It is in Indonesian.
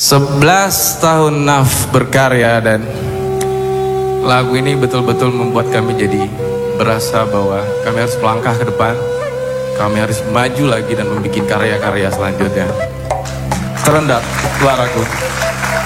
11 tahun Naf berkarya dan lagu ini betul-betul membuat kami jadi berasa bahwa kami harus melangkah ke depan. Kami harus maju lagi dan membuat karya-karya selanjutnya. Terendak suaraku.